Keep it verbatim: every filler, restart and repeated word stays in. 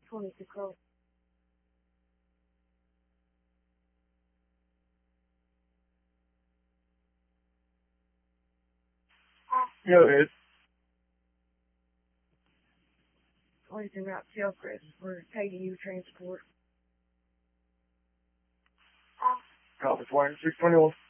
twenty-two call. Go ahead. twenty-two Route Hillcrest for K D U transport. Copy, twenty-six twenty-one.